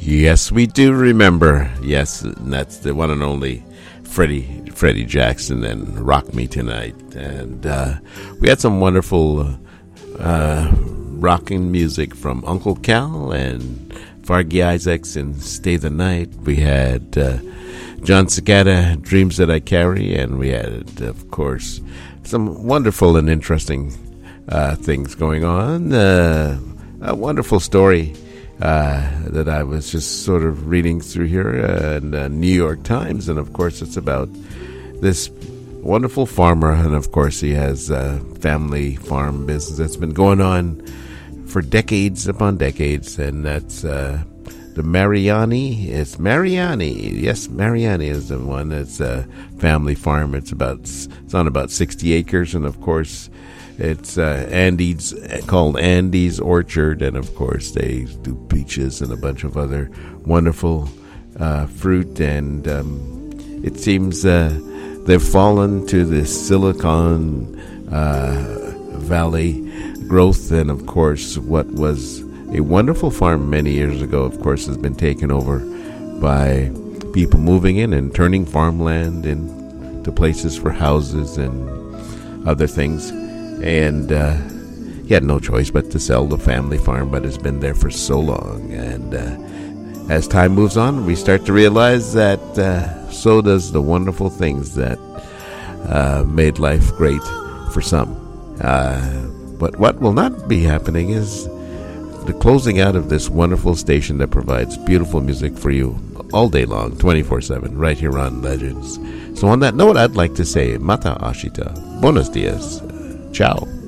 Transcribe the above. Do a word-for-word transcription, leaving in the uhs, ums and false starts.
Yes, we do remember. Yes, and that's the one and only Freddie Freddie Jackson and Rock Me Tonight. And uh, we had some wonderful uh, uh, rocking music from Uncle Cal and Fargy Isaacs and Stay the Night. We had uh, John Cicada, Dreams That I Carry, and we had, of course, some wonderful and interesting uh, things going on. Uh, a wonderful story Uh, that I was just sort of reading through here uh, in the New York Times, and of course it's about this wonderful farmer, and of course he has a family farm business that's been going on for decades upon decades, and that's uh, the Mariani. It's Mariani, yes, Mariani is the one. It's a family farm. It's about it's on about sixty acres, and of course it's uh, Andy's, called Andy's Orchard, and of course they do peaches and a bunch of other wonderful uh, fruit. And um, it seems uh, they've fallen to the Silicon uh, Valley growth, and of course what was a wonderful farm many years ago, of course, has been taken over by people moving in and turning farmland into places for houses and other things. And uh, he had no choice but to sell the family farm, but it's been there for so long. And uh, as time moves on, we start to realize that uh, so does the wonderful things that uh, made life great for some. Uh, but what will not be happening is the closing out of this wonderful station that provides beautiful music for you all day long, twenty-four seven, right here on Legends. So on that note, I'd like to say, Mata Ashita, Buenos Dias. Ciao.